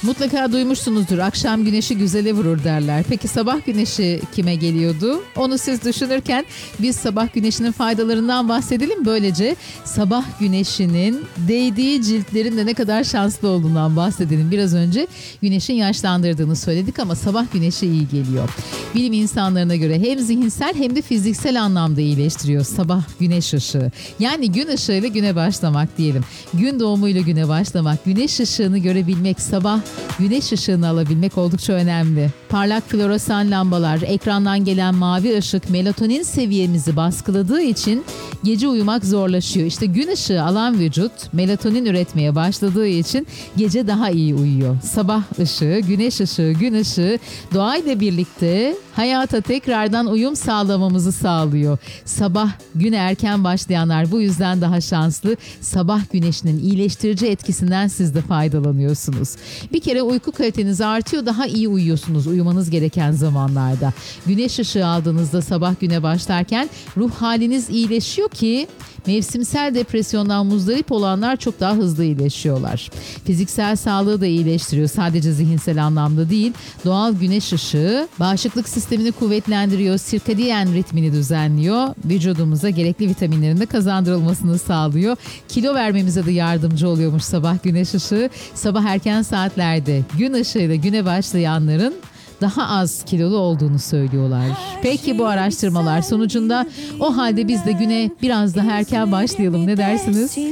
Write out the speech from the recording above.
Mutlaka duymuşsunuzdur. Akşam güneşi güzele vurur derler. Peki sabah güneşi kime geliyordu? Onu siz düşünürken biz sabah güneşinin faydalarından bahsedelim. Böylece sabah güneşinin değdiği ciltlerin de ne kadar şanslı olduğundan bahsedelim. Biraz önce güneşin yaşlandırdığını söyledik ama sabah güneşi iyi geliyor. Bilim insanlarına göre hem zihinsel hem de fiziksel anlamda iyileştiriyor sabah güneş ışığı. Yani gün ışığıyla güne başlamak diyelim. Gün doğumuyla güne başlamak, güneş ışığını görebilmek, sabah güneş ışığını alabilmek oldukça önemli. Parlak floresan lambalar, ekrandan gelen mavi ışık melatonin seviyemizi baskıladığı için gece uyumak zorlaşıyor. İşte gün ışığı alan vücut melatonin üretmeye başladığı için gece daha iyi uyuyor. Sabah ışığı, güneş ışığı, gün ışığı doğayla birlikte hayata tekrardan uyum sağlamamızı sağlıyor. Sabah güne erken başlayanlar bu yüzden daha şanslı. Sabah güneşinin iyileştirici etkisinden siz de faydalanıyorsunuz. Bir kere uyku kaliteniz artıyor, daha iyi uyuyorsunuz uyumanız gereken zamanlarda. Güneş ışığı aldığınızda sabah güne başlarken ruh haliniz iyileşiyor ki mevsimsel depresyondan muzdarip olanlar çok daha hızlı iyileşiyorlar. Fiziksel sağlığı da iyileştiriyor. Sadece zihinsel anlamda değil. Doğal güneş ışığı bağışıklık sistemini kuvvetlendiriyor. Sirkadiyen ritmini düzenliyor. Vücudumuza gerekli vitaminlerin de kazandırılmasını sağlıyor. Kilo vermemize de yardımcı oluyormuş sabah güneş ışığı. Sabah erken saatlerde gün ışığıyla güne başlayanların daha az kilolu olduğunu söylüyorlar. Peki bu araştırmalar sonucunda o halde biz de güne biraz daha erken başlayalım. Ne dersiniz?